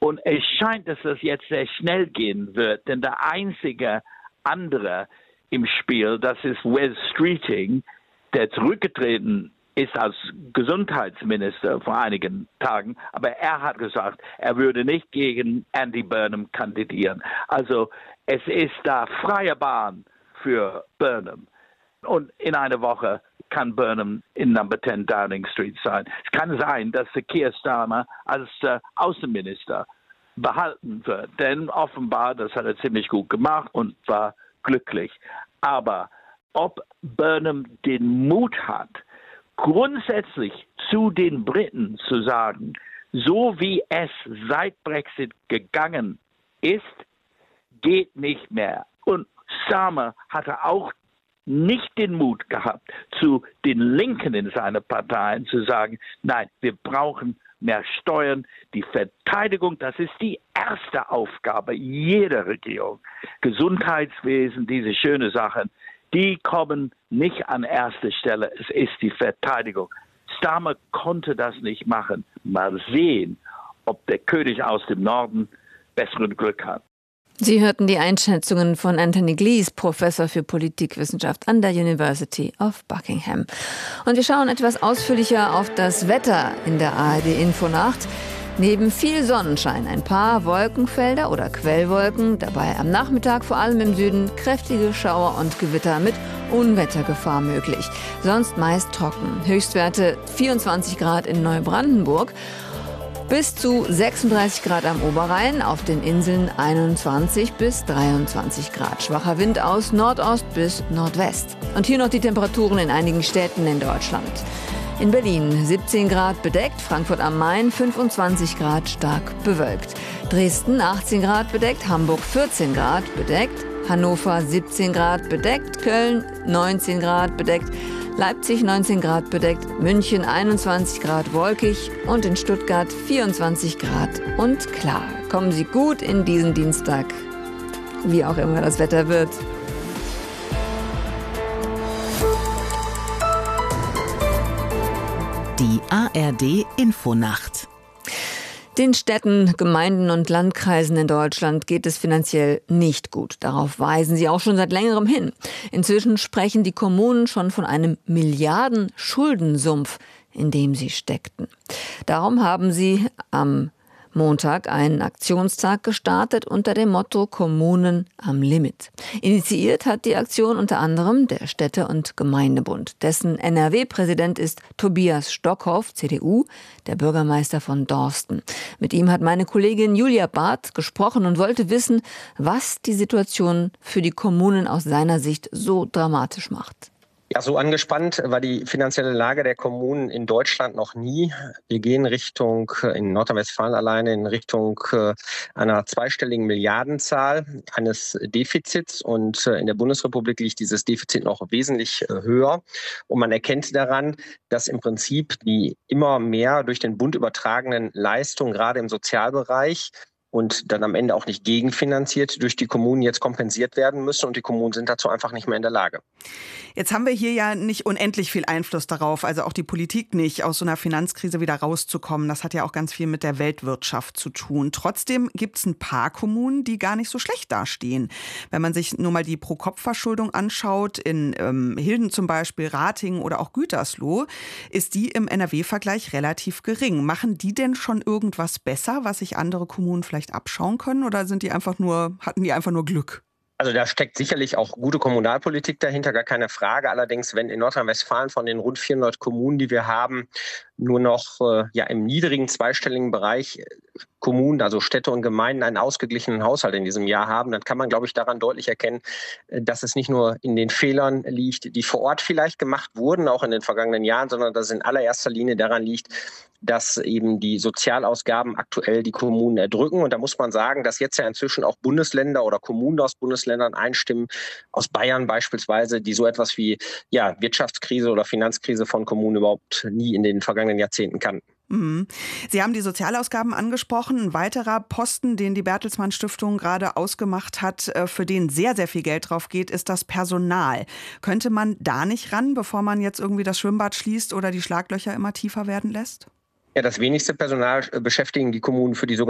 Und es scheint, dass das jetzt sehr schnell gehen wird, denn der einzige andere im Spiel, das ist Wes Streeting, der zurückgetreten ist als Gesundheitsminister vor einigen Tagen, aber er hat gesagt, er würde nicht gegen Andy Burnham kandidieren. Also es ist da freie Bahn für Burnham. Und in einer Woche kann Burnham in Number 10 Downing Street sein. Es kann sein, dass Keir Starmer als Außenminister behalten wird, denn offenbar, das hat er ziemlich gut gemacht und war glücklich. Aber ob Burnham den Mut hat, grundsätzlich zu den Briten zu sagen, so wie es seit Brexit gegangen ist, geht nicht mehr. Und Starmer hatte auch nicht den Mut gehabt, zu den Linken in seiner Partei zu sagen, nein, wir brauchen mehr Steuern, die Verteidigung, das ist die erste Aufgabe jeder Regierung. Gesundheitswesen, diese schönen Sachen, die kommen nicht an erster Stelle. Es ist die Verteidigung. Starmer konnte das nicht machen. Mal sehen, ob der König aus dem Norden besseren Glück hat. Sie hörten die Einschätzungen von Anthony Glees, Professor für Politikwissenschaft an der University of Buckingham. Und wir schauen etwas ausführlicher auf das Wetter in der ARD-Infonacht. Neben viel Sonnenschein ein paar Wolkenfelder oder Quellwolken, dabei am Nachmittag vor allem im Süden kräftige Schauer und Gewitter mit Unwettergefahr möglich. Sonst meist trocken. Höchstwerte 24 Grad in Neubrandenburg. Bis zu 36 Grad am Oberrhein, auf den Inseln 21 bis 23 Grad. Schwacher Wind aus Nordost bis Nordwest. Und hier noch die Temperaturen in einigen Städten in Deutschland. In Berlin 17 Grad bedeckt, Frankfurt am Main 25 Grad stark bewölkt. Dresden 18 Grad bedeckt, Hamburg 14 Grad bedeckt, Hannover 17 Grad bedeckt, Köln 19 Grad bedeckt, Leipzig 19 Grad bedeckt, München 21 Grad wolkig und in Stuttgart 24 Grad und klar. Kommen Sie gut in diesen Dienstag, wie auch immer das Wetter wird. Die ARD Infonacht. Den Städten, Gemeinden und Landkreisen in Deutschland geht es finanziell nicht gut. Darauf weisen sie auch schon seit längerem hin. Inzwischen sprechen die Kommunen schon von einem Milliarden-Schuldensumpf, in dem sie steckten. Darum haben sie am Montag einen Aktionstag gestartet unter dem Motto Kommunen am Limit. Initiiert hat die Aktion unter anderem der Städte- und Gemeindebund. Dessen NRW-Präsident ist Tobias Stockhoff, CDU, der Bürgermeister von Dorsten. Mit ihm hat meine Kollegin Julia Barth gesprochen und wollte wissen, was die Situation für die Kommunen aus seiner Sicht so dramatisch macht. Ja, so angespannt war die finanzielle Lage der Kommunen in Deutschland noch nie. Wir gehen in Nordrhein-Westfalen alleine in Richtung einer zweistelligen Milliardenzahl eines Defizits. Und in der Bundesrepublik liegt dieses Defizit noch wesentlich höher. Und man erkennt daran, dass im Prinzip die immer mehr durch den Bund übertragenen Leistungen, gerade im Sozialbereich, und dann am Ende auch nicht gegenfinanziert durch die Kommunen jetzt kompensiert werden müssen. Und die Kommunen sind dazu einfach nicht mehr in der Lage. Jetzt haben wir hier ja nicht unendlich viel Einfluss darauf, also auch die Politik nicht, aus so einer Finanzkrise wieder rauszukommen. Das hat ja auch ganz viel mit der Weltwirtschaft zu tun. Trotzdem gibt es ein paar Kommunen, die gar nicht so schlecht dastehen. Wenn man sich nur mal die Pro-Kopf-Verschuldung anschaut, in Hilden zum Beispiel, Ratingen oder auch Gütersloh, ist die im NRW-Vergleich relativ gering. Machen die denn schon irgendwas besser, was sich andere Kommunen vielleicht abschauen können, oder hatten die einfach nur Glück? Also da steckt sicherlich auch gute Kommunalpolitik dahinter, gar keine Frage. Allerdings, wenn in Nordrhein-Westfalen von den rund 400 Kommunen, die wir haben, nur noch im niedrigen zweistelligen Bereich Kommunen, also Städte und Gemeinden, einen ausgeglichenen Haushalt in diesem Jahr haben, dann kann man, glaube ich, daran deutlich erkennen, dass es nicht nur in den Fehlern liegt, die vor Ort vielleicht gemacht wurden, auch in den vergangenen Jahren, sondern dass es in allererster Linie daran liegt, dass eben die Sozialausgaben aktuell die Kommunen erdrücken. Und da muss man sagen, dass jetzt ja inzwischen auch Bundesländer oder Kommunen aus Bundesländern einstimmen, aus Bayern beispielsweise, die so etwas wie Wirtschaftskrise oder Finanzkrise von Kommunen überhaupt nie in den vergangenen Jahrzehnten kannten. Sie haben die Sozialausgaben angesprochen. Ein weiterer Posten, den die Bertelsmann Stiftung gerade ausgemacht hat, für den sehr, sehr viel Geld drauf geht, ist das Personal. Könnte man da nicht ran, bevor man jetzt irgendwie das Schwimmbad schließt oder die Schlaglöcher immer tiefer werden lässt? Ja, das wenigste Personal beschäftigen die Kommunen für die sogenannte